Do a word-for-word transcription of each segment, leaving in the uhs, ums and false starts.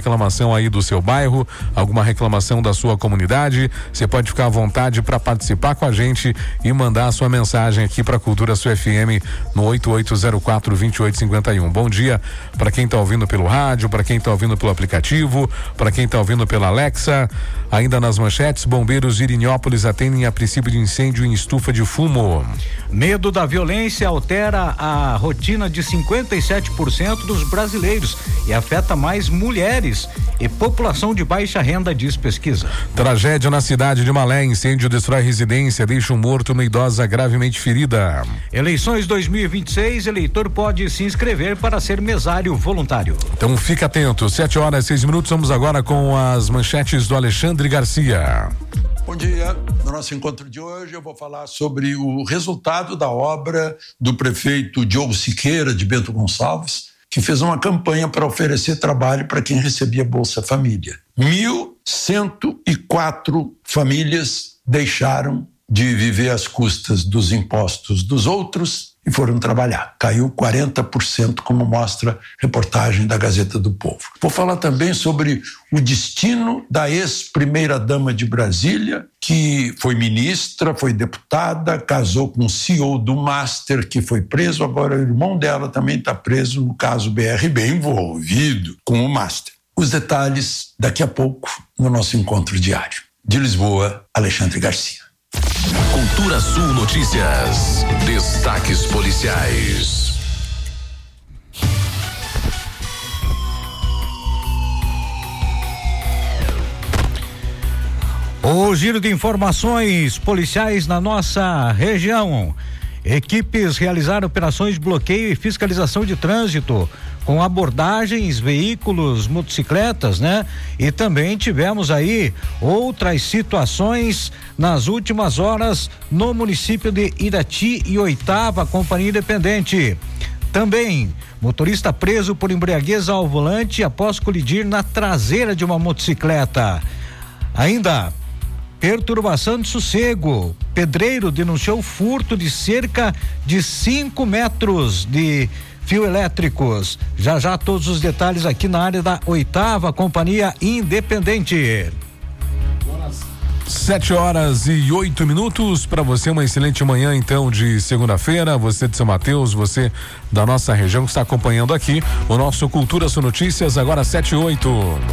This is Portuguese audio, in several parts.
reclamação aí do seu bairro, alguma reclamação da sua comunidade, você pode ficar à vontade para participar com a gente e mandar a sua mensagem aqui para Cultura Sul F M no oito oito zero quatro, dois oito cinco um. Bom dia para quem está ouvindo pelo rádio, para quem está ouvindo pelo aplicativo, para quem está ouvindo pela Alexa. Ainda nas manchetes, bombeiros de Irinhópolis atendem a princípio de incêndio em estufa de fumo. Medo da violência altera a rotina de cinquenta e sete por cento dos brasileiros e afeta mais mulheres e população de baixa renda, diz pesquisa. Tragédia na cidade de Malé, incêndio destrói residência, deixa um morto, uma idosa gravemente ferida. Eleições dois mil e vinte e seis, eleitor pode se inscrever para ser mesário voluntário. Então fica atento, sete horas, seis minutos, vamos agora com as manchetes do Alexandre Garcia. Bom dia, no nosso encontro de hoje eu vou falar sobre o resultado da obra do prefeito Diogo Siqueira de Bento Gonçalves, que fez uma campanha para oferecer trabalho para quem recebia Bolsa Família. Mil cento e quatro famílias deixaram de viver às custas dos impostos dos outros e foram trabalhar. Caiu quarenta por cento, como mostra a reportagem da Gazeta do Povo. Vou falar também sobre o destino da ex-primeira-dama de Brasília, que foi ministra, foi deputada, casou com o C E O do Master, que foi preso. Agora o irmão dela também está preso no caso B R B, envolvido com o Master. Os detalhes daqui a pouco no nosso encontro diário. De Lisboa, Alexandre Garcia. Cultura Sul Notícias. Destaques policiais. O giro de informações policiais na nossa região. Equipes realizaram operações de bloqueio e fiscalização de trânsito com abordagens, veículos, motocicletas, né? E também tivemos aí outras situações nas últimas horas no município de Irati e Oitava Companhia Independente. Também, motorista preso por embriaguez ao volante após colidir na traseira de uma motocicleta. Ainda, perturbação de sossego. Pedreiro denunciou furto de cerca de cinco metros de fio elétricos. Já já todos os detalhes aqui na área da Oitava Companhia Independente. Sete horas e oito minutos para você, uma excelente manhã então de segunda-feira, você de São Mateus, você da nossa região que está acompanhando aqui o nosso Cultura Sul Notícias, agora sete e oito.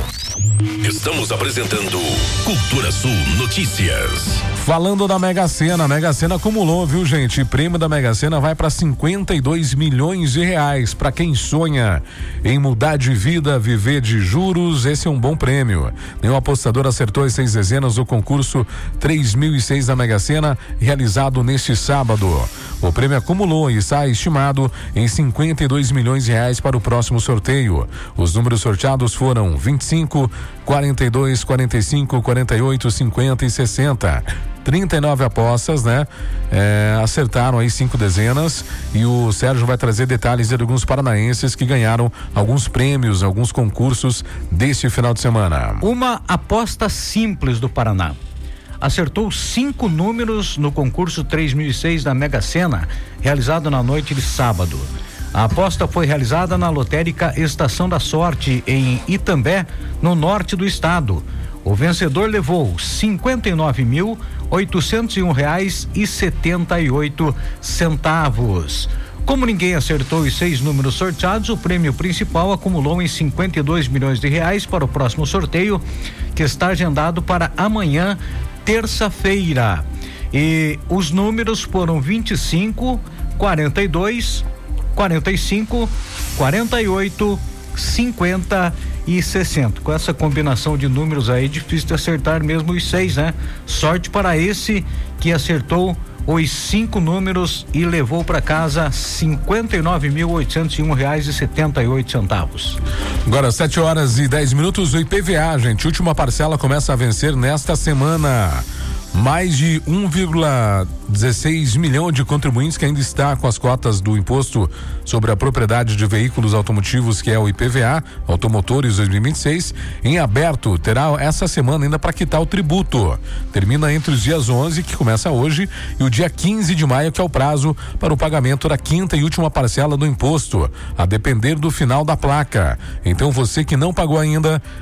Estamos apresentando Cultura Sul Notícias. Falando da Mega Sena, a Mega Sena acumulou, viu, gente? O prêmio da Mega Sena vai para cinquenta e dois milhões de reais. Para quem sonha em mudar de vida, viver de juros, esse é um bom prêmio. Nenhum apostador acertou as seis dezenas do concurso três mil e seis da Mega Sena, realizado neste sábado. O prêmio acumulou e está estimado em cinquenta e dois milhões de reais para o próximo sorteio. Os números sorteados foram vinte e cinco, quarenta e dois, quarenta e cinco, quarenta e oito, cinquenta e sessenta. trinta e nove apostas, né? É, acertaram aí cinco dezenas e o Sérgio vai trazer detalhes de alguns paranaenses que ganharam alguns prêmios, alguns concursos deste final de semana. Uma aposta simples do Paraná acertou cinco números no concurso três mil e seis da Mega Sena, realizado na noite de sábado. A aposta foi realizada na lotérica Estação da Sorte, em Itambé, no norte do estado. O vencedor levou cinquenta e nove mil, oitocentos e um reais e setenta e oito centavos. Como ninguém acertou os seis números sorteados, o prêmio principal acumulou em cinquenta e dois milhões de reais para o próximo sorteio, que está agendado para amanhã, terça-feira. E os números foram vinte e cinco, quarenta e dois, quarenta e cinco, quarenta e oito, cinquenta e sessenta. Com essa combinação de números aí, difícil de acertar mesmo os seis, né? Sorte para esse que acertou os cinco números e levou para casa cinquenta e nove mil, oitocentos e um reais e setenta e oito centavos. Agora sete horas e dez minutos, o I P V A, gente, última parcela começa a vencer nesta semana. Mais de um vírgula dezesseis milhão de contribuintes que ainda está com as cotas do imposto sobre a propriedade de veículos automotivos, que é o I P V A, Automotores dois mil e vinte e seis, em aberto, terá essa semana ainda para quitar o tributo. Termina entre os dias onze, que começa hoje, e o dia quinze de maio, que é o prazo para o pagamento da quinta e última parcela do imposto, a depender do final da placa. Então você que não pagou ainda,